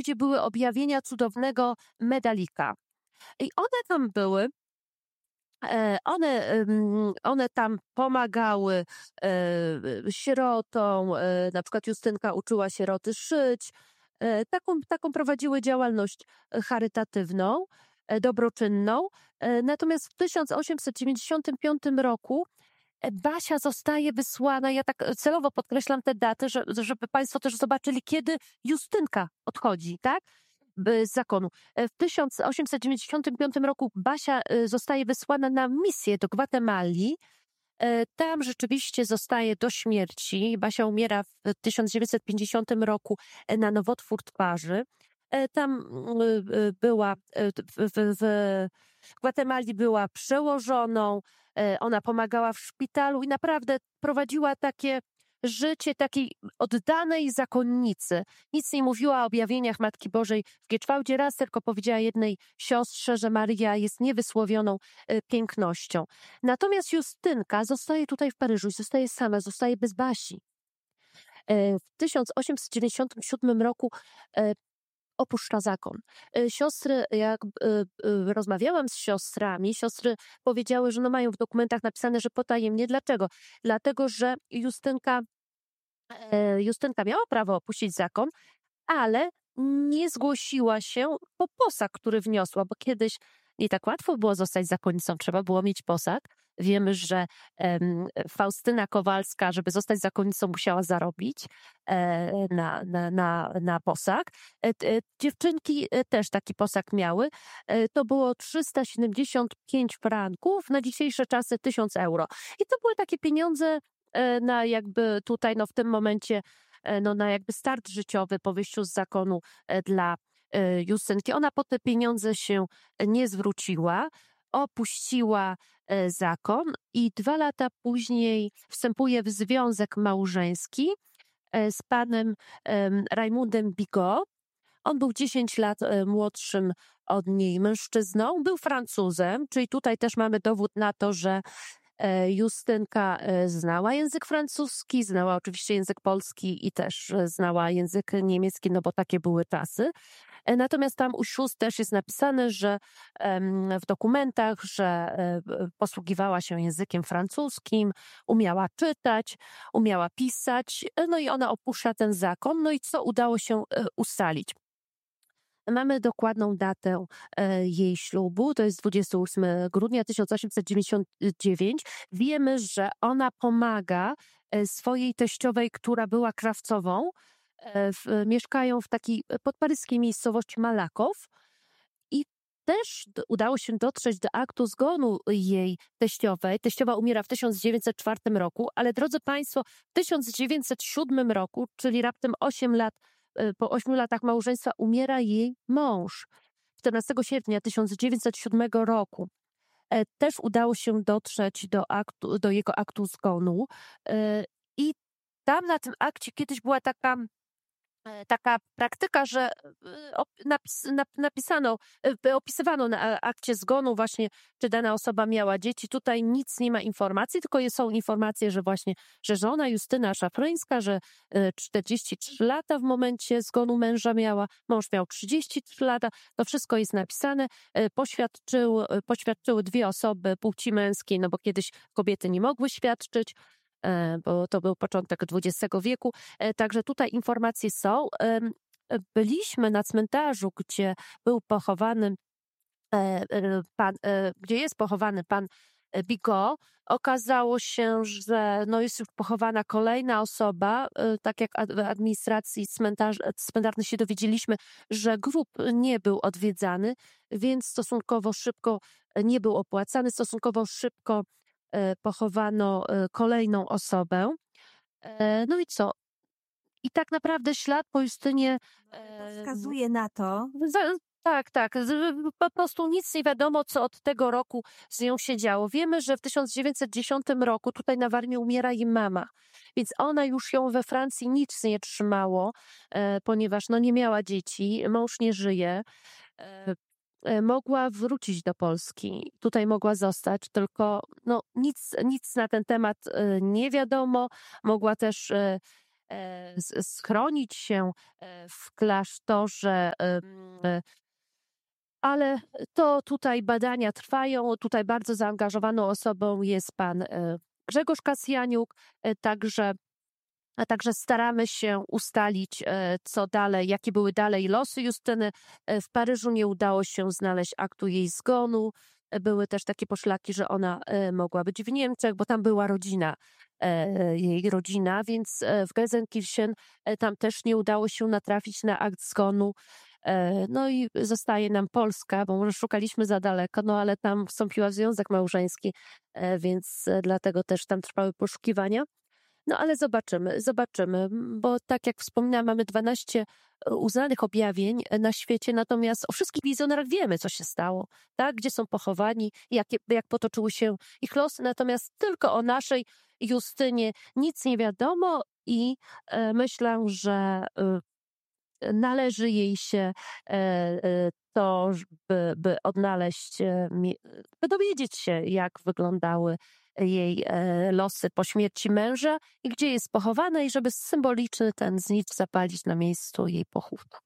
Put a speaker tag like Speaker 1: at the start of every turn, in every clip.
Speaker 1: gdzie były objawienia cudownego medalika. I one tam były. One tam pomagały sierotom, na przykład Justynka uczyła sieroty szyć. Taką prowadziły działalność charytatywną, dobroczynną. Natomiast w 1895 roku Basia zostaje wysłana, ja tak celowo podkreślam te daty, żeby Państwo też zobaczyli, kiedy Justynka odchodzi, tak? Z zakonu. W 1895 roku Basia zostaje wysłana na misję do Gwatemali. Tam rzeczywiście zostaje do śmierci. Basia umiera w 1950 roku na nowotwór twarzy. Tam była w Gwatemali była przełożoną, ona pomagała w szpitalu i naprawdę prowadziła takie życie takiej oddanej zakonnicy. Nic nie mówiła o objawieniach Matki Bożej w Gieczwałdzie, raz tylko powiedziała jednej siostrze, że Maryja jest niewysłowioną pięknością. Natomiast Justynka zostaje tutaj w Paryżu i zostaje sama, zostaje bez Basi. W 1897 roku opuszcza zakon. Siostry, jak rozmawiałam z siostrami, siostry powiedziały, że mają w dokumentach napisane, że potajemnie. Dlaczego? Dlatego, że Justynka miała prawo opuścić zakon, ale nie zgłosiła się po posag, który wniosła, bo kiedyś nie tak łatwo było zostać zakonnicą, trzeba było mieć posag. Wiemy, że Faustyna Kowalska, żeby zostać zakonnicą, musiała zarobić na posag. Dziewczynki też taki posag miały. To było 375 franków, na dzisiejsze czasy 1000 euro. I to były takie pieniądze na jakby tutaj, w tym momencie, na jakby start życiowy po wyjściu z zakonu dla Justynki. Ona po te pieniądze się nie zwróciła, opuściła zakon i 2 lata później wstępuje w związek małżeński z panem Raymondem Bigot. On był 10 lat młodszym od niej mężczyzną, był Francuzem, czyli tutaj też mamy dowód na to, że Justynka znała język francuski, znała oczywiście język polski i też znała język niemiecki, bo takie były czasy. Natomiast tam u sióstr też jest napisane, że w dokumentach, że posługiwała się językiem francuskim, umiała czytać, umiała pisać, i ona opuszcza ten zakon. I co udało się ustalić? Mamy dokładną datę jej ślubu, to jest 28 grudnia 1899. Wiemy, że ona pomaga swojej teściowej, która była krawcową. Mieszkają w takiej podparyskiej miejscowości Malakow i też udało się dotrzeć do aktu zgonu jej teściowej. Teściowa umiera w 1904 roku, ale drodzy Państwo, w 1907 roku, czyli raptem 8 lat, po 8 latach małżeństwa umiera jej mąż. 14 sierpnia 1907 roku też udało się dotrzeć do jego aktu zgonu i tam na tym akcie kiedyś była taka praktyka, że opisywano na akcie zgonu właśnie, czy dana osoba miała dzieci. Tutaj nic nie ma informacji, tylko są informacje, że właśnie, że żona Justyna Szafryńska, że 43 lata w momencie zgonu męża miała, mąż miał 33 lata, to wszystko jest napisane. Poświadczyły 2 osoby płci męskiej, bo kiedyś kobiety nie mogły świadczyć, bo to był początek XX wieku. Także tutaj informacje są. Byliśmy na cmentarzu, gdzie był pochowany gdzie jest pochowany pan Bigot. Okazało się, że jest już pochowana kolejna osoba. Tak jak w administracji cmentarnej się dowiedzieliśmy, że grób nie był odwiedzany, więc stosunkowo szybko nie był opłacany, stosunkowo szybko pochowano kolejną osobę. I co? I tak naprawdę ślad po Justynie
Speaker 2: wskazuje na to.
Speaker 1: Tak. Po prostu nic nie wiadomo, co od tego roku z nią się działo. Wiemy, że w 1910 roku tutaj na Warmii umiera jej mama, więc ona już ją we Francji nic nie trzymało, ponieważ nie miała dzieci, mąż nie żyje. Mogła wrócić do Polski, tutaj mogła zostać, tylko nic na ten temat nie wiadomo. Mogła też schronić się w klasztorze, ale to tutaj badania trwają. Tutaj bardzo zaangażowaną osobą jest pan Grzegorz Kasjaniuk, także staramy się ustalić, co dalej, jakie były dalej losy Justyny. W Paryżu nie udało się znaleźć aktu jej zgonu. Były też takie poszlaki, że ona mogła być w Niemczech, bo tam była jej rodzina, więc w Gelsenkirchen tam też nie udało się natrafić na akt zgonu. No i zostaje nam Polska, bo może szukaliśmy za daleko, no ale tam wstąpiła w związek małżeński, więc dlatego też tam trwały poszukiwania. No ale zobaczymy, bo tak jak wspominałam, mamy 12 uznanych objawień na świecie, natomiast o wszystkich wizjonerach wiemy, co się stało, tak? Gdzie są pochowani, jak potoczyły się ich losy, natomiast tylko o naszej Justynie nic nie wiadomo i myślę, że należy jej się to, by odnaleźć, by dowiedzieć się, jak wyglądały jej losy po śmierci męża i gdzie jest pochowana i żeby symboliczny ten znicz zapalić na miejscu jej pochówku.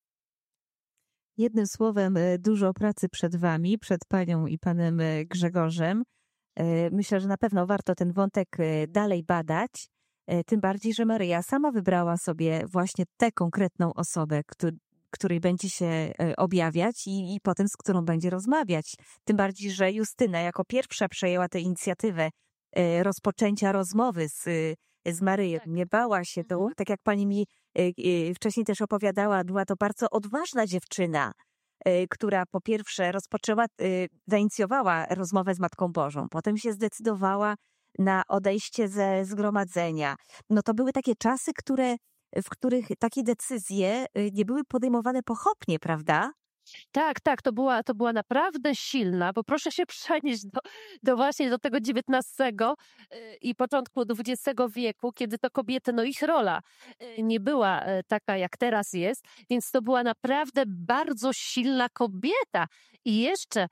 Speaker 2: Jednym słowem, dużo pracy przed wami, przed panią i panem Grzegorzem. Myślę, że na pewno warto ten wątek dalej badać, tym bardziej, że Maryja sama wybrała sobie właśnie tę konkretną osobę, której będzie się objawiać i potem z którą będzie rozmawiać. Tym bardziej, że Justyna jako pierwsza przejęła tę inicjatywę rozpoczęcia rozmowy z Maryją.
Speaker 1: Tak.
Speaker 2: Nie bała się to, tak jak pani mi wcześniej też opowiadała, była to bardzo odważna dziewczyna, która po pierwsze zainicjowała rozmowę z Matką Bożą, potem się zdecydowała na odejście ze zgromadzenia. No to były takie czasy, w których takie decyzje nie były podejmowane pochopnie, prawda?
Speaker 1: Tak, to była naprawdę silna, bo proszę się przenieść właśnie do tego XIX i początku XX wieku, kiedy to kobiety, no ich rola nie była taka, jak teraz jest, więc to była naprawdę bardzo silna kobieta. I jeszcze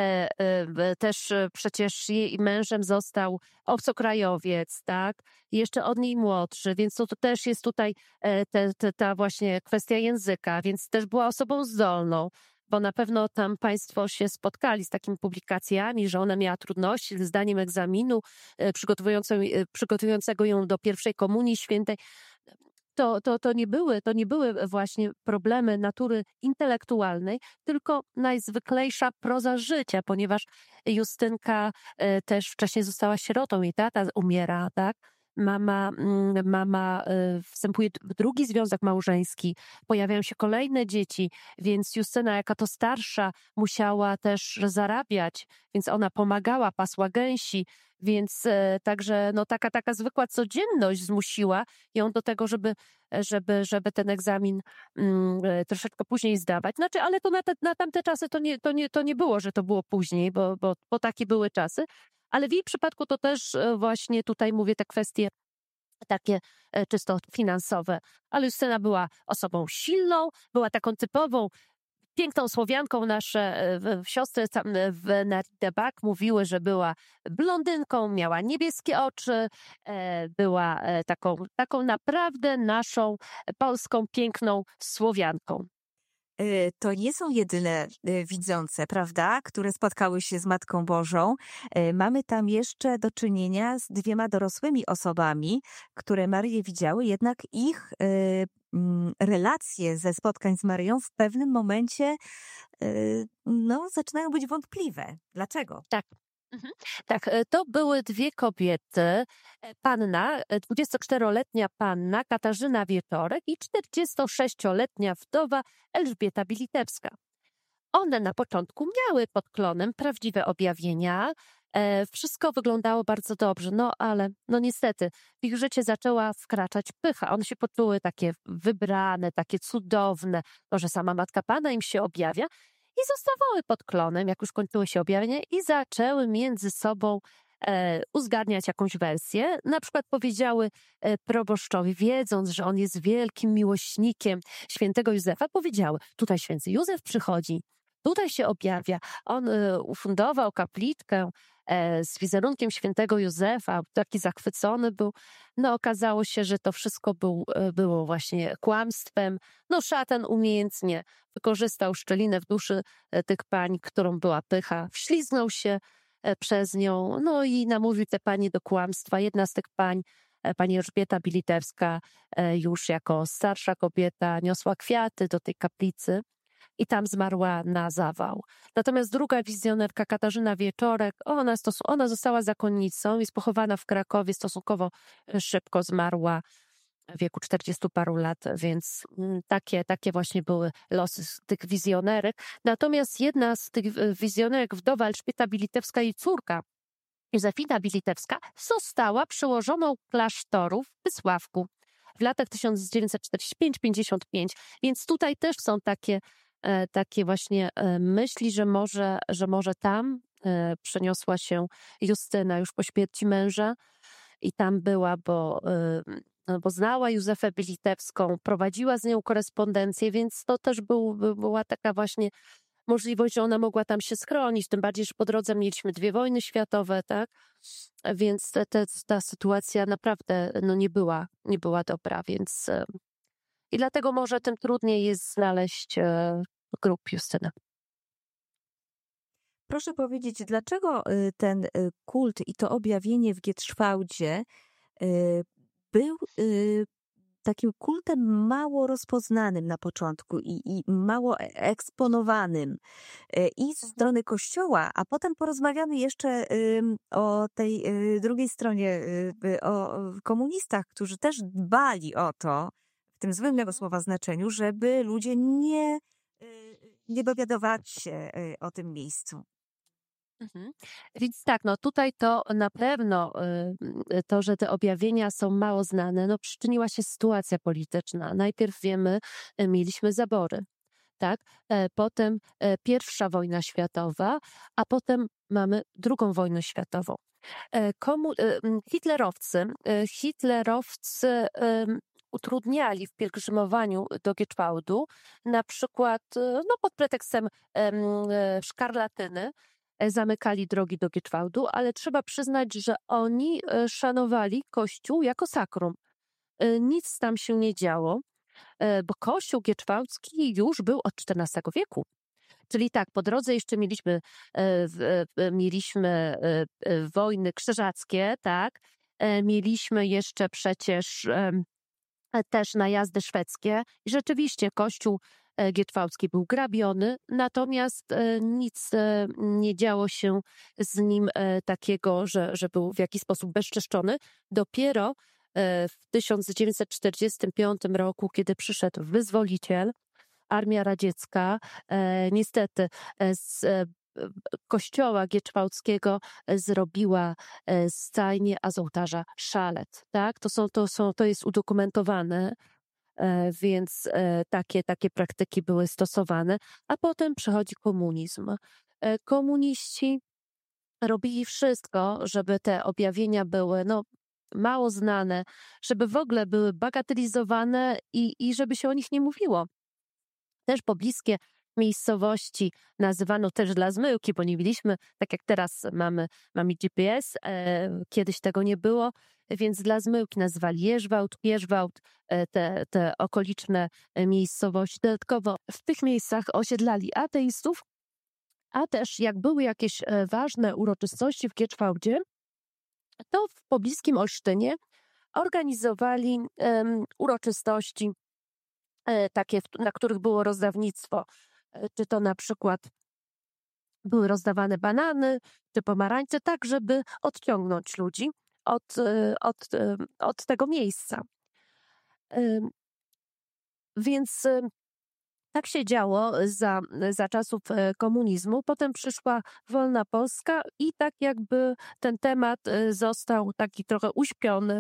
Speaker 1: też przecież jej mężem został obcokrajowiec, tak? I jeszcze od niej młodszy, więc to też jest tutaj ta właśnie kwestia języka, więc też była osobą zdolną. Bo na pewno tam państwo się spotkali z takimi publikacjami, że ona miała trudności ze zdaniem egzaminu przygotowującego ją do pierwszej komunii świętej. To nie były właśnie problemy natury intelektualnej, tylko najzwyklejsza proza życia, ponieważ Justynka też wcześniej została sierotą, jej tata umiera, tak? Mama wstępuje w drugi związek małżeński, pojawiają się kolejne dzieci, więc Justyna, jaka to starsza, musiała też zarabiać, więc ona pomagała, pasła gęsi, więc także no, taka zwykła codzienność zmusiła ją do tego, żeby ten egzamin troszeczkę później zdawać. Znaczy, ale to na tamte czasy to nie było, że to było później, bo takie były czasy. Ale w jej przypadku to też właśnie tutaj mówię te kwestie takie czysto finansowe. Ale Justyna była osobą silną, była taką typową, piękną Słowianką. Nasze siostry w Naridebak mówiły, że była blondynką, miała niebieskie oczy, była taką naprawdę naszą polską, piękną Słowianką.
Speaker 2: To nie są jedyne widzące, prawda, które spotkały się z Matką Bożą. Mamy tam jeszcze do czynienia z 2 dorosłymi osobami, które Maryję widziały, jednak ich relacje ze spotkań z Maryją w pewnym momencie zaczynają być wątpliwe. Dlaczego?
Speaker 1: Tak. Tak, to były 2 kobiety, 24-letnia panna Katarzyna Wieczorek i 46-letnia wdowa Elżbieta Bilitewska. One na początku miały pod klonem prawdziwe objawienia, wszystko wyglądało bardzo dobrze, no ale niestety w ich życie zaczęła wkraczać pycha. One się poczuły takie wybrane, takie cudowne, że sama Matka Pana im się objawia. I zostawały pod klonem, jak już kończyły się objawienia i zaczęły między sobą uzgadniać jakąś wersję. Na przykład powiedziały proboszczowi, wiedząc, że on jest wielkim miłośnikiem świętego Józefa, powiedziały, tutaj święty Józef przychodzi, tutaj się objawia. On ufundował kapliczkę z wizerunkiem świętego Józefa, taki zachwycony był. No okazało się, że to wszystko było właśnie kłamstwem. No szatan umiejętnie wykorzystał szczelinę w duszy tych pań, którą była pycha, wśliznął się przez nią, no i namówił te panie do kłamstwa. Jedna z tych pań, pani Elżbieta Bilitewska, już jako starsza kobieta, niosła kwiaty do tej kaplicy i tam zmarła na zawał. Natomiast druga wizjonerka, Katarzyna Wieczorek, ona została zakonnicą, jest pochowana w Krakowie, stosunkowo szybko zmarła w wieku 40 paru lat, więc takie właśnie były losy tych wizjonerek. Natomiast jedna z tych wizjonerek, wdowa Elżbieta Bilitewska i córka Józefina Bilitewska, została przełożoną klasztoru w Wysławku w latach 1945-55, więc tutaj też są takie właśnie myśli, że może tam przeniosła się Justyna już po śmierci męża i tam była, bo znała Józefę Bilitewską, prowadziła z nią korespondencję, więc to też była taka właśnie możliwość, że ona mogła tam się schronić, tym bardziej, że po drodze mieliśmy 2 wojny światowe, tak? Więc ta sytuacja naprawdę nie była dobra, więc i dlatego może tym trudniej jest znaleźć grób Justyny.
Speaker 2: Proszę powiedzieć, dlaczego ten kult i to objawienie w Gietrzwałdzie był takim kultem mało rozpoznanym na początku i mało eksponowanym i ze strony Kościoła, a potem porozmawiamy jeszcze o tej drugiej stronie, o komunistach, którzy też dbali o to, w tym złym tego słowa znaczeniu, żeby ludzie nie dowiadywali się o tym miejscu.
Speaker 1: Mhm. Więc tak, no tutaj to na pewno to, że te objawienia są mało znane, no przyczyniła się sytuacja polityczna. Najpierw wiemy, mieliśmy zabory, tak? Potem I wojna światowa, a potem mamy II wojnę światową. Hitlerowcy utrudniali w pielgrzymowaniu do Gieczwałdu, na przykład no, pod pretekstem szkarlatyny, zamykali drogi do Gieczwałdu, ale trzeba przyznać, że oni szanowali Kościół jako sakrum. Nic tam się nie działo, bo Kościół gieczwałdzki już był od XIV wieku. Czyli tak, po drodze jeszcze mieliśmy wojny krzyżackie, tak? Mieliśmy jeszcze przecież też najazdy szwedzkie i rzeczywiście Kościół gieczwałdzki był grabiony, natomiast nic nie działo się z nim takiego, że był w jakiś sposób bezczeszczony. Dopiero w 1945 roku, kiedy przyszedł wyzwoliciel, Armia Radziecka, niestety z kościoła gieczwałdzkiego zrobiła stajnię, a z ołtarza szalet. Tak? To jest udokumentowane, więc takie praktyki były stosowane. A potem przychodzi komunizm. Komuniści robili wszystko, żeby te objawienia były mało znane, żeby w ogóle były bagatelizowane i żeby się o nich nie mówiło. Też pobliskie miejscowości nazywano też dla zmyłki, bo nie mieliśmy, tak jak teraz mamy GPS, kiedyś tego nie było, więc dla zmyłki nazywali Jeżwałd, te okoliczne miejscowości. Dodatkowo w tych miejscach osiedlali ateistów, a też jak były jakieś ważne uroczystości w Gieczwałdzie, to w pobliskim Olsztynie organizowali uroczystości takie, na których było rozdawnictwo, czy to na przykład były rozdawane banany, czy pomarańcze, tak żeby odciągnąć ludzi od tego miejsca. Więc tak się działo za czasów komunizmu. Potem przyszła wolna Polska i tak jakby ten temat został taki trochę uśpiony.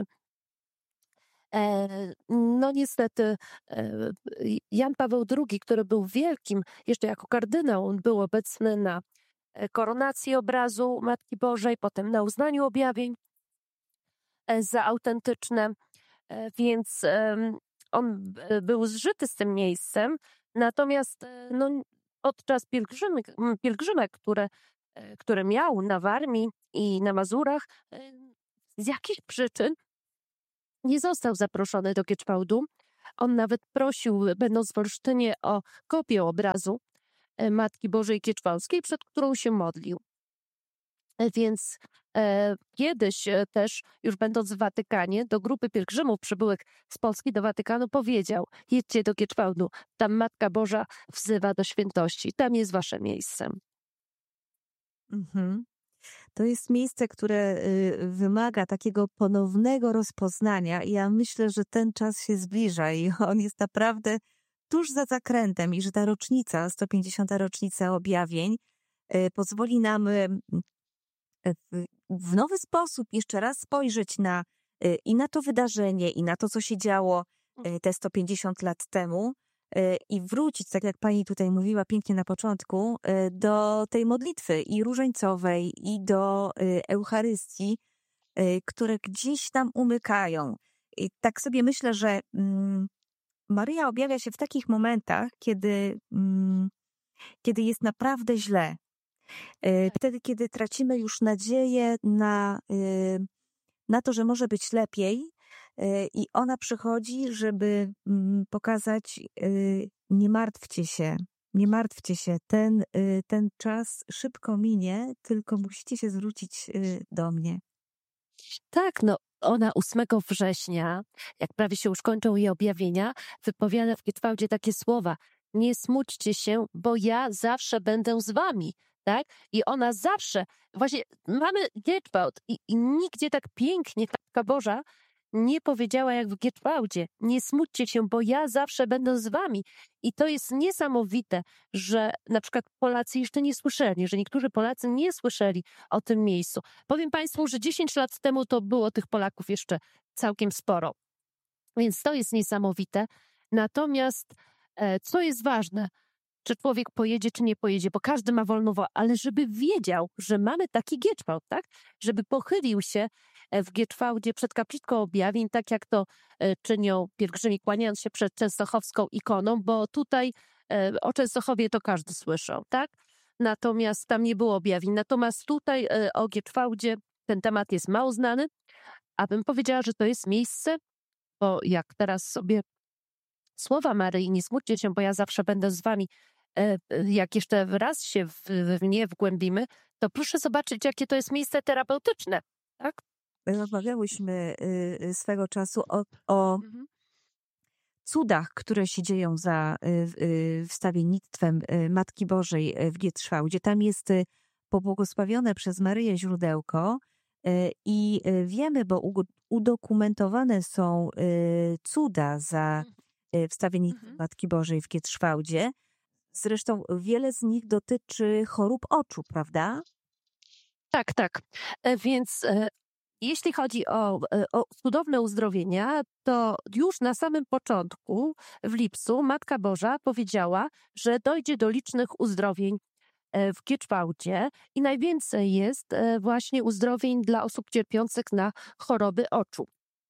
Speaker 1: No niestety Jan Paweł II, który był wielkim, jeszcze jako kardynał, on był obecny na koronacji obrazu Matki Bożej, potem na uznaniu objawień za autentyczne, więc on był zżyty z tym miejscem, natomiast podczas pielgrzymek, które które miał na Warmii i na Mazurach, z jakichś przyczyn nie został zaproszony do Gieczwałdu. On nawet prosił, będąc w Olsztynie, o kopię obrazu Matki Bożej Gieczwałdzkiej, przed którą się modlił. Więc kiedyś też, już będąc w Watykanie, do grupy pielgrzymów przybyłych z Polski do Watykanu powiedział: jedźcie do Gieczwałdu, tam Matka Boża wzywa do świętości, tam jest wasze miejsce.
Speaker 2: Mhm. To jest miejsce, które wymaga takiego ponownego rozpoznania i ja myślę, że ten czas się zbliża i on jest naprawdę tuż za zakrętem i że ta rocznica, 150. rocznica objawień, pozwoli nam w nowy sposób jeszcze raz spojrzeć i na to wydarzenie, i na to, co się działo te 150 lat temu i wrócić, tak jak pani tutaj mówiła pięknie na początku, do tej modlitwy i różańcowej, i do Eucharystii, które gdzieś tam umykają. I tak sobie myślę, że Maryja objawia się w takich momentach, kiedy jest naprawdę źle. Wtedy, kiedy tracimy już nadzieję na to, że może być lepiej, i ona przychodzi, żeby pokazać: nie martwcie się, nie martwcie się, ten czas szybko minie, tylko musicie się zwrócić do mnie.
Speaker 1: Tak, no ona 8 września, jak prawie się już kończą jej objawienia, wypowiada w Gieczwałdzie takie słowa: nie smućcie się, bo ja zawsze będę z wami. Tak? I ona zawsze, właśnie mamy Gieczwałd i nigdzie tak pięknie Matka Boża nie powiedziała jak w Gieczwałdzie: nie smućcie się, bo ja zawsze będę z wami. I to jest niesamowite, że na przykład Polacy jeszcze nie słyszeli, że niektórzy Polacy nie słyszeli o tym miejscu. Powiem państwu, że 10 lat temu to było tych Polaków jeszcze całkiem sporo. Więc to jest niesamowite. Natomiast co jest ważne, czy człowiek pojedzie, czy nie pojedzie, bo każdy ma wolną wolę, ale żeby wiedział, że mamy taki Gieczwałd, tak? Żeby pochylił się w Gieczwałdzie przed kapliczką objawień, tak jak to czynią pielgrzymi, kłaniając się przed częstochowską ikoną, bo tutaj o Częstochowie to każdy słyszał, tak? Natomiast tam nie było objawień. Natomiast tutaj o Gieczwałdzie ten temat jest mało znany, a bym powiedziała, że to jest miejsce, bo jak teraz sobie słowa Maryi: nie smućcie się, bo ja zawsze będę z wami, jak jeszcze raz się w nie wgłębimy, to proszę zobaczyć, jakie to jest miejsce terapeutyczne, tak?
Speaker 2: Rozmawiałyśmy swego czasu o cudach, które się dzieją za wstawiennictwem Matki Bożej w Gieczwałdzie. Tam jest pobłogosławione przez Maryję źródełko i wiemy, bo udokumentowane są cuda za wstawiennictwem Matki Bożej w Gieczwałdzie. Zresztą wiele z nich dotyczy chorób oczu, prawda?
Speaker 1: Tak, tak. Więc jeśli chodzi o cudowne uzdrowienia, to już na samym początku, w lipcu, Matka Boża powiedziała, że dojdzie do licznych uzdrowień w Gieczwałdzie i najwięcej jest właśnie uzdrowień dla osób cierpiących na choroby oczu.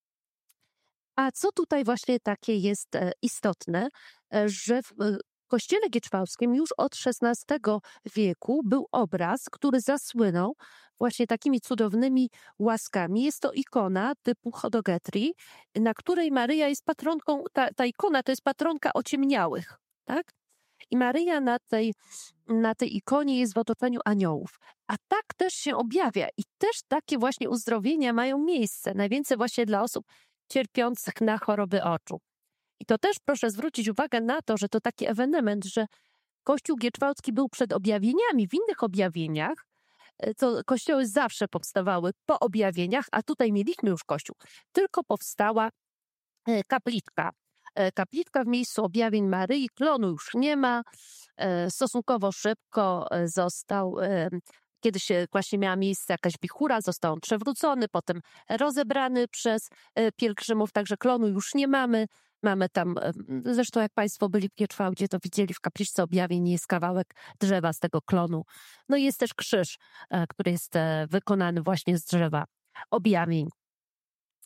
Speaker 1: A co tutaj właśnie takie jest istotne, że w kościele gieczwałdzkim już od XVI wieku był obraz, który zasłynął właśnie takimi cudownymi łaskami. Jest to ikona typu Chodogetri, na której Maryja jest patronką, ta ikona to jest patronka ociemniałych, tak? I Maryja na tej ikonie jest w otoczeniu aniołów. A tak też się objawia i też takie właśnie uzdrowienia mają miejsce. Najwięcej właśnie dla osób cierpiących na choroby oczu. I to też proszę zwrócić uwagę na to, że to taki ewenement, że Kościół gieczwałdzki był przed objawieniami. W innych objawieniach to kościoły zawsze powstawały po objawieniach, a tutaj mieliśmy już kościół. Tylko powstała kapliczka. Kapliczka w miejscu objawień Maryi, klonu już nie ma. Stosunkowo szybko został, kiedy się właśnie miała miejsce jakaś wichura, został on przewrócony, potem rozebrany przez pielgrzymów, także klonu już nie mamy. Mamy tam, zresztą jak państwo byli w Gieczwałdzie, to widzieli w kapliczce objawień jest kawałek drzewa z tego klonu. No i jest też krzyż, który jest wykonany właśnie z drzewa objawień.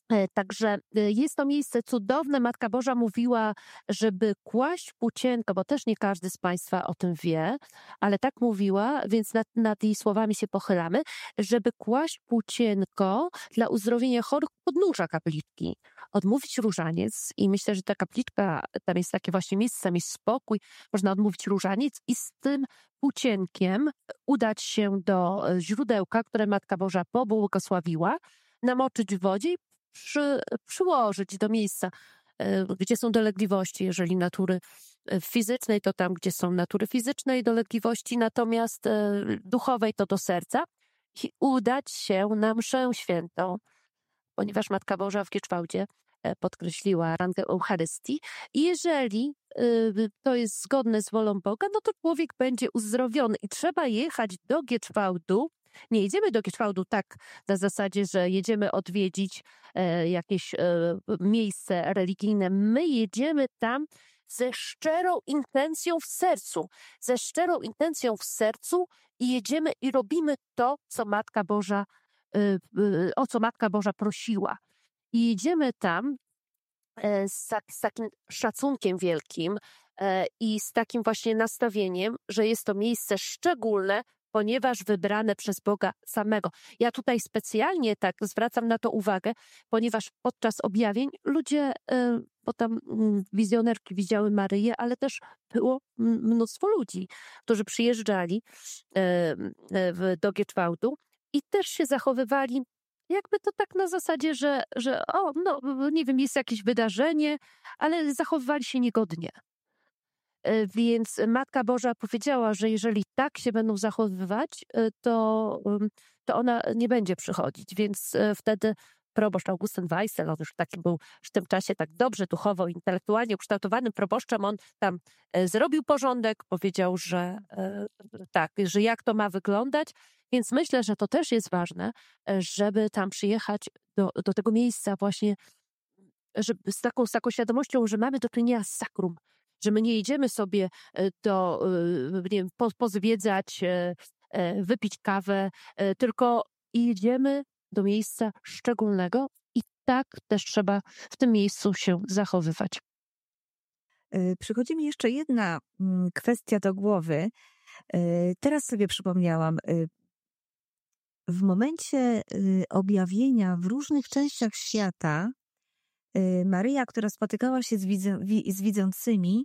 Speaker 1: Także jest to miejsce cudowne. Matka Boża mówiła, żeby kłaść płócienko, bo też nie każdy z Państwa o tym wie, ale tak mówiła, więc nad jej słowami się pochylamy, żeby kłaść płócienko dla uzdrowienia chorych u podnóża kapliczki. Odmówić różaniec i myślę, że ta kapliczka, tam jest takie właśnie miejsce, tam jest spokój, można odmówić różaniec i z tym płócienkiem udać się do źródełka, które Matka Boża pobłogosławiła, namoczyć w wodzie i przyłożyć do miejsca, gdzie są dolegliwości. Jeżeli natury fizycznej, to tam, gdzie są natury fizycznej dolegliwości, natomiast duchowej to do serca i udać się na mszę świętą, ponieważ Matka Boża w Gieczwałdzie podkreśliła rangę Eucharystii. I jeżeli to jest zgodne z wolą Boga, no to człowiek będzie uzdrowiony i trzeba jechać do Gieczwałdu. Nie jedziemy do Gieczwałdu tak na zasadzie, że jedziemy odwiedzić jakieś miejsce religijne. My jedziemy tam ze szczerą intencją w sercu. Ze szczerą intencją w sercu i jedziemy i robimy to, co Matka Boża, o co Matka Boża prosiła. I jedziemy tam z takim szacunkiem wielkim i z takim właśnie nastawieniem, że jest to miejsce szczególne, ponieważ wybrane przez Boga samego. Ja tutaj specjalnie tak zwracam na to uwagę, ponieważ podczas objawień ludzie, bo tam wizjonerki widziały Maryję, ale też było mnóstwo ludzi, którzy przyjeżdżali do Gieczwałdu i też się zachowywali jakby to tak na zasadzie, że nie wiem, jest jakieś wydarzenie, ale zachowywali się niegodnie. Więc Matka Boża powiedziała, że jeżeli tak się będą zachowywać, to ona nie będzie przychodzić. Więc wtedy proboszcz Augustyn Weissel, on już taki był w tym czasie tak dobrze duchowo, intelektualnie ukształtowanym proboszczem, on tam zrobił porządek, powiedział, że tak, że jak to ma wyglądać. Więc myślę, że to też jest ważne, żeby tam przyjechać do tego miejsca właśnie, żeby z taką świadomością, że mamy do czynienia z sakrum, że my nie idziemy sobie nie wiem, pozwiedzać, wypić kawę, tylko idziemy do miejsca szczególnego i tak też trzeba w tym miejscu się zachowywać.
Speaker 2: Przychodzi mi jeszcze jedna kwestia do głowy. Teraz sobie przypomniałam. W momencie objawienia w różnych częściach świata Maryja, która spotykała się z widzącymi,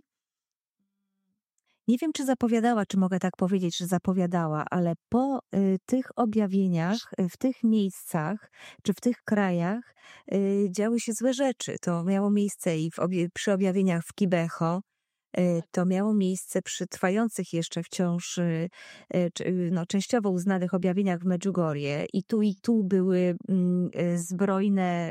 Speaker 2: nie wiem, czy zapowiadała, czy mogę tak powiedzieć, że zapowiadała, ale po tych objawieniach, w tych miejscach, czy w tych krajach działy się złe rzeczy. To miało miejsce i przy objawieniach w Kibeho, to miało miejsce przy trwających jeszcze wciąż częściowo uznanych objawieniach w Medjugorje i tu były zbrojne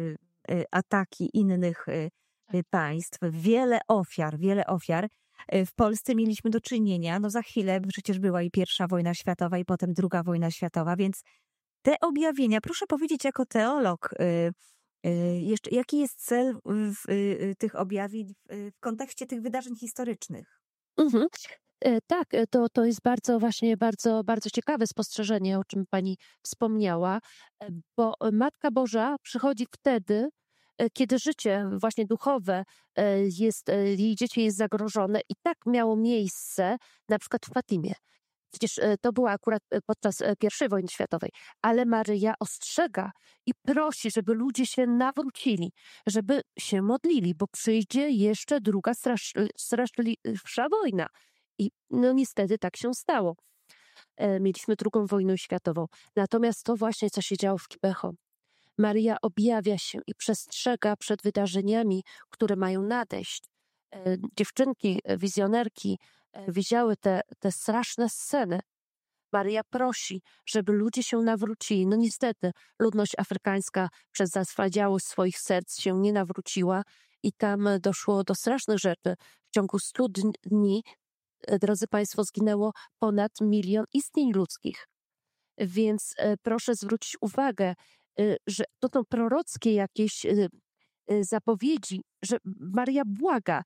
Speaker 2: ataki innych państw. Wiele ofiar. W Polsce mieliśmy do czynienia, za chwilę przecież była i I wojna światowa i potem II wojna światowa, więc te objawienia, proszę powiedzieć jako teolog, jeszcze jaki jest cel tych objawień w kontekście tych wydarzeń historycznych?
Speaker 1: Mhm. Tak, to jest bardzo, bardzo ciekawe spostrzeżenie, o czym pani wspomniała, bo Matka Boża przychodzi wtedy, kiedy życie właśnie duchowe jej dzieci jest zagrożone i tak miało miejsce na przykład w Fatimie. Przecież to było akurat podczas I wojny światowej, ale Maryja ostrzega i prosi, żeby ludzie się nawrócili, żeby się modlili, bo przyjdzie jeszcze druga straszliwsza wojna. I niestety tak się stało. Mieliśmy II wojnę światową. Natomiast to właśnie, co się działo w Kibeho. Maryja objawia się i przestrzega przed wydarzeniami, które mają nadejść. Dziewczynki, wizjonerki widziały te straszne sceny. Maryja prosi, żeby ludzie się nawrócili. Niestety, ludność afrykańska przez zaswadziałość swoich serc się nie nawróciła i tam doszło do strasznych rzeczy. W ciągu 100 dni, drodzy Państwo, zginęło ponad 1 milion istnień ludzkich. Więc proszę zwrócić uwagę, że to są prorockie jakieś zapowiedzi, że Maryja błaga,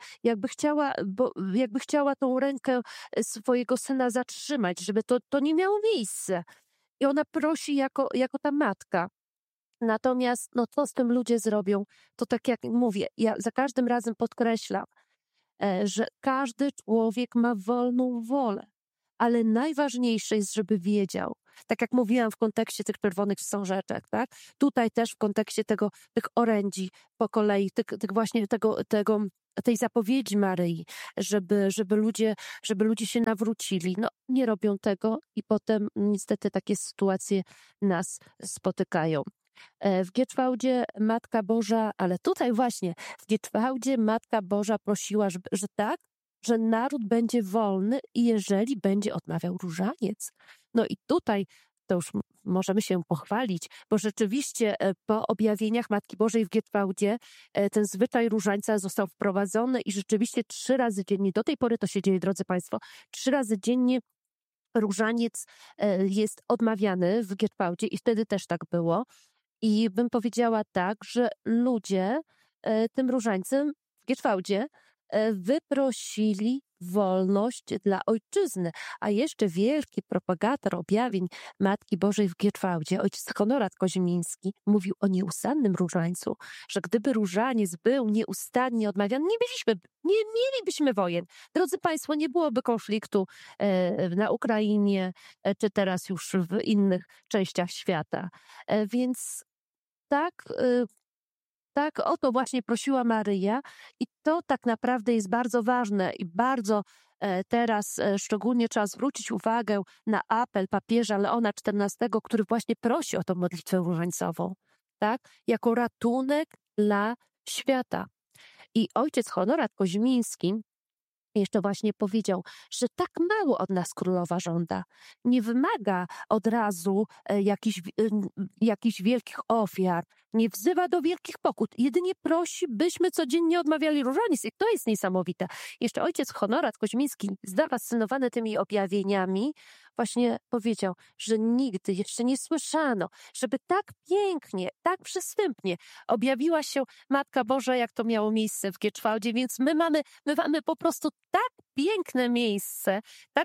Speaker 1: jakby chciała tą rękę swojego syna zatrzymać, żeby to nie miało miejsca. I ona prosi jako ta matka. Natomiast no, co z tym ludzie zrobią, to tak jak mówię, ja za każdym razem podkreślam, że każdy człowiek ma wolną wolę, ale najważniejsze jest, żeby wiedział, tak jak mówiłam w kontekście tych czerwonych wstążeczek, tak? Tutaj też w kontekście tych orędzi po kolei, tych właśnie tej zapowiedzi Maryi, żeby ludzie się nawrócili. No, nie robią tego i potem niestety takie sytuacje nas spotykają. W Gieczwałdzie Matka Boża, ale tutaj właśnie w Gieczwałdzie Matka Boża prosiła, że naród będzie wolny i jeżeli będzie odmawiał różaniec. No i tutaj to już możemy się pochwalić, bo rzeczywiście po objawieniach Matki Bożej w Gieczwałdzie ten zwyczaj różańca został wprowadzony i rzeczywiście 3 razy dziennie, do tej pory to się dzieje, drodzy Państwo, 3 razy dziennie różaniec jest odmawiany w Gieczwałdzie i wtedy też tak było. I bym powiedziała tak, że ludzie tym różańcem w Gieczwałdzie wyprosili wolność dla ojczyzny. A jeszcze wielki propagator objawień Matki Bożej w Gieczwałdzie, ojciec Honorat Koźmiński, mówił o nieustannym różańcu, że gdyby różaniec był nieustannie odmawiany, nie mielibyśmy wojen. Drodzy Państwo, nie byłoby konfliktu na Ukrainie, czy teraz już w innych częściach świata. Więc tak o to właśnie prosiła Maryja i to tak naprawdę jest bardzo ważne i bardzo teraz szczególnie trzeba zwrócić uwagę na apel papieża Leona XIV, który właśnie prosi o tę modlitwę różańcową, tak? Jako ratunek dla świata. I ojciec Honorat Koźmiński jeszcze właśnie powiedział, że tak mało od nas królowa żąda. Nie wymaga od razu jakichś wielkich ofiar, nie wzywa do wielkich pokut. Jedynie prosi, byśmy codziennie odmawiali różaniec. I to jest niesamowite. Jeszcze ojciec Honorat Koźmiński, zafascynowany tymi objawieniami, właśnie powiedział, że nigdy jeszcze nie słyszano, żeby tak pięknie, tak przystępnie objawiła się Matka Boża, jak to miało miejsce w Gieczwałdzie, więc my mamy po prostu tak piękne miejsce,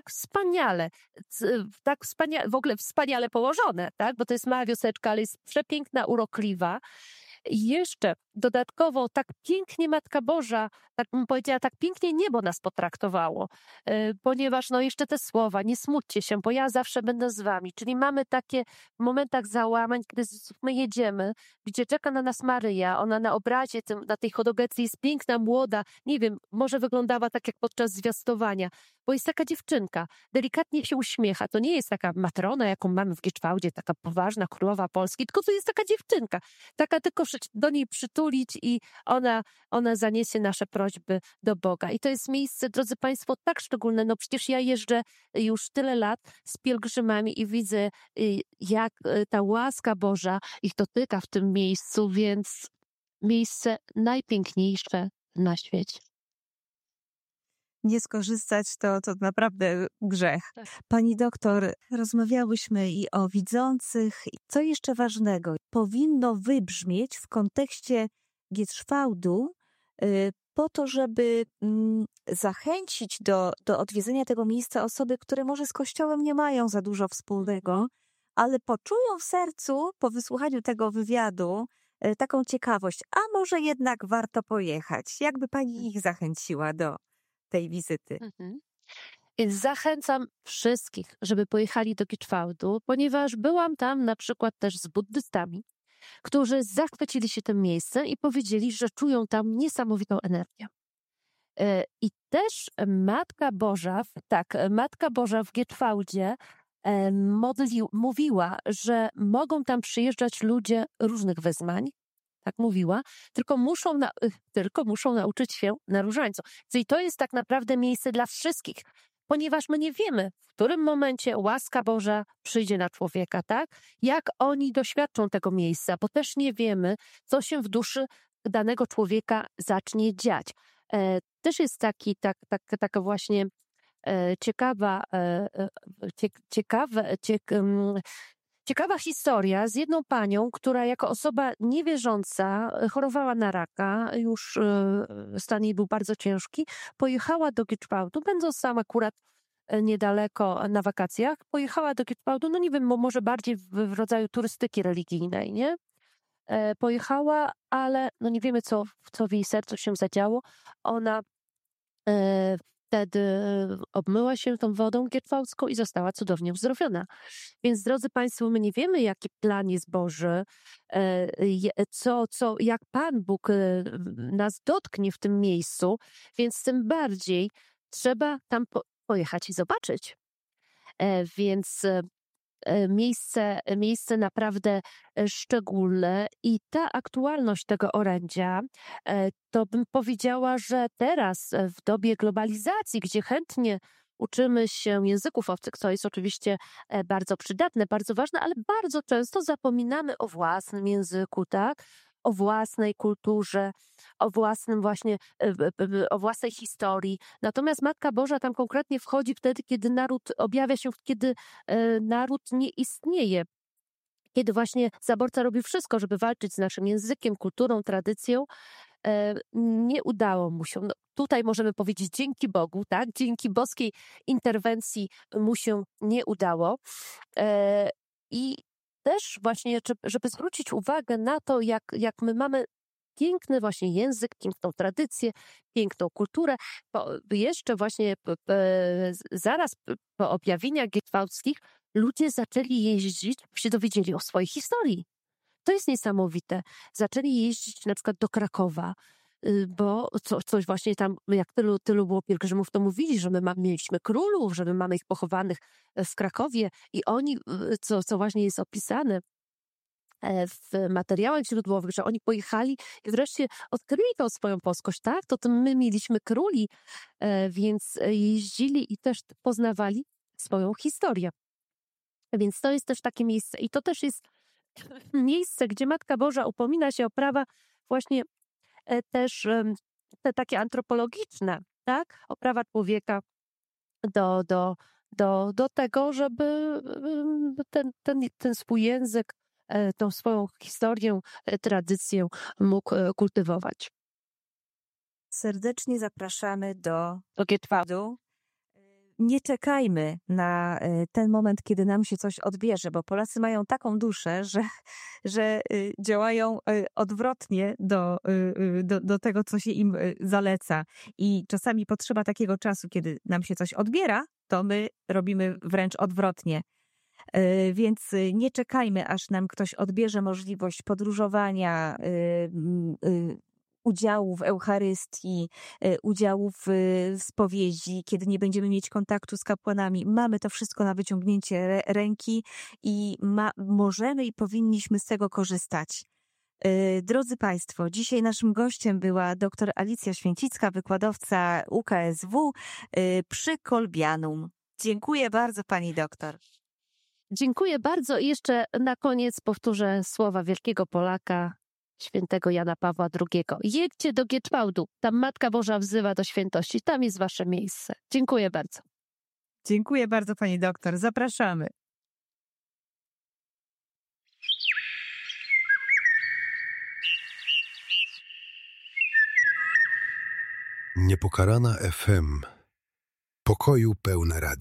Speaker 1: tak wspaniale, w ogóle wspaniale położone, tak? Bo to jest mała wioseczka, ale jest przepiękna, urokliwa. I jeszcze dodatkowo tak pięknie Matka Boża, tak bym powiedziała, tak pięknie niebo nas potraktowało, ponieważ no jeszcze te słowa, nie smućcie się, bo ja zawsze będę z wami. Czyli mamy takie w momentach załamań, kiedy my jedziemy, gdzie czeka na nas Maryja, ona na obrazie, na tej chodogecji jest piękna, młoda, nie wiem, może wyglądała tak jak podczas zwiastowania, bo jest taka dziewczynka, delikatnie się uśmiecha. To nie jest taka matrona, jaką mamy w Gieczwałdzie, taka poważna królowa Polski, tylko to jest taka dziewczynka, taka tylko do niej przytulić i ona zaniesie nasze prośby do Boga. I to jest miejsce, drodzy Państwo, tak szczególne. No przecież ja jeżdżę już tyle lat z pielgrzymami i widzę, jak ta łaska Boża ich dotyka w tym miejscu, więc miejsce najpiękniejsze na świecie.
Speaker 2: Nie skorzystać to naprawdę grzech.
Speaker 1: Tak.
Speaker 2: Pani doktor, rozmawiałyśmy i o widzących. Co jeszcze ważnego powinno wybrzmieć w kontekście Gieczwałdu po to, żeby zachęcić do odwiedzenia tego miejsca osoby, które może z Kościołem nie mają za dużo wspólnego, ale poczują w sercu po wysłuchaniu tego wywiadu taką ciekawość, a może jednak warto pojechać. Jakby pani ich zachęciła do tej wizyty?
Speaker 1: Więc zachęcam wszystkich, żeby pojechali do Gieczwałdu, ponieważ byłam tam na przykład też z buddystami, którzy zachwycili się tym miejscem i powiedzieli, że czują tam niesamowitą energię. I też Matka Boża w Gieczwałdzie mówiła, że mogą tam przyjeżdżać ludzie różnych wyznań, tak mówiła, tylko muszą nauczyć się na różańcu. Czyli to jest tak naprawdę miejsce dla wszystkich, ponieważ my nie wiemy, w którym momencie łaska Boża przyjdzie na człowieka, tak? Jak oni doświadczą tego miejsca, bo też nie wiemy, co się w duszy danego człowieka zacznie dziać. Też jest taka właśnie ciekawa historia z jedną panią, która jako osoba niewierząca chorowała na raka, już stan jej był bardzo ciężki, pojechała do Gieczwałdu, będąc tam akurat niedaleko na wakacjach, pojechała do Gieczwałdu, no nie wiem, może bardziej w rodzaju turystyki religijnej, nie? pojechała, ale no nie wiemy, co w jej sercu się zadziało. Ona e, wtedy obmyła się tą wodą gietwałcką i została cudownie uzdrowiona. Więc drodzy Państwo, my nie wiemy, jaki plan jest Boży, jak Pan Bóg nas dotknie w tym miejscu, więc tym bardziej trzeba tam pojechać i zobaczyć. Więc miejsce naprawdę szczególne i ta aktualność tego orędzia, to bym powiedziała, że teraz w dobie globalizacji, gdzie chętnie uczymy się języków obcych, co jest oczywiście bardzo przydatne, bardzo ważne, ale bardzo często zapominamy o własnym języku, tak? O własnej kulturze, o własnym właśnie, o własnej historii. Natomiast Matka Boża tam konkretnie wchodzi wtedy, kiedy naród objawia się, kiedy naród nie istnieje. Kiedy właśnie zaborca robi wszystko, żeby walczyć z naszym językiem, kulturą, tradycją, nie udało mu się. No, tutaj możemy powiedzieć dzięki Bogu, tak? Dzięki boskiej interwencji mu się nie udało. I też właśnie, żeby zwrócić uwagę na to, jak my mamy piękny właśnie język, piękną tradycję, piękną kulturę. Jeszcze właśnie zaraz po objawieniach gietwałckich ludzie zaczęli jeździć, bo się dowiedzieli o swojej historii. To jest niesamowite. Zaczęli jeździć na przykład do Krakowa, bo coś właśnie tam, jak tylu było pielgrzymów, to mówili, że mieliśmy królów, że my mamy ich pochowanych w Krakowie i oni, co właśnie jest opisane w materiałach źródłowych, że oni pojechali i wreszcie odkryli tą swoją polskość, tak? To my mieliśmy króli, więc jeździli i też poznawali swoją historię. Więc to jest też takie miejsce i to też jest miejsce, gdzie Matka Boża upomina się o prawa właśnie też te takie antropologiczne, tak? O prawa człowieka do tego, żeby ten swój język, tą swoją historię, tradycję mógł kultywować.
Speaker 2: Serdecznie zapraszamy do
Speaker 1: Gietwałdu.
Speaker 2: Nie czekajmy na ten moment, kiedy nam się coś odbierze, bo Polacy mają taką duszę, że działają odwrotnie do tego, co się im zaleca. I czasami potrzeba takiego czasu, kiedy nam się coś odbiera, to my robimy wręcz odwrotnie. Więc nie czekajmy, aż nam ktoś odbierze możliwość podróżowania, udziału w Eucharystii, udziału w spowiedzi, kiedy nie będziemy mieć kontaktu z kapłanami. Mamy to wszystko na wyciągnięcie ręki i możemy i powinniśmy z tego korzystać. Drodzy Państwo, dzisiaj naszym gościem była dr Alicja Święcicka, wykładowca UKSW przy Kolbianum. Dziękuję bardzo Pani doktor.
Speaker 1: Dziękuję bardzo i jeszcze na koniec powtórzę słowa wielkiego Polaka, świętego Jana Pawła II. Jedźcie do Gietwałdu, tam Matka Boża wzywa do świętości, tam jest wasze miejsce. Dziękuję bardzo.
Speaker 2: Dziękuję bardzo Pani doktor, zapraszamy.
Speaker 3: Niepokalana FM. Pokoju pełne radio.